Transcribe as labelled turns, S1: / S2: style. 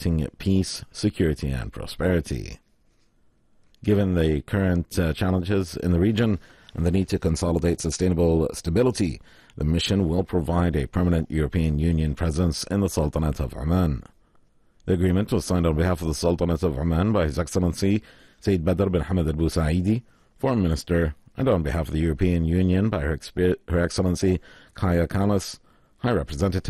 S1: promoting peace, security, and prosperity. Given the current challenges in the region and the need to consolidate sustainable stability, the mission will provide a permanent European Union presence in the Sultanate of Oman. The agreement was signed on behalf of the Sultanate of Oman by His Excellency Sayyid Badr bin Hamad Al Busaidi, Foreign Minister, and on behalf of the European Union by Her Excellency Kaja Kallas, High Representative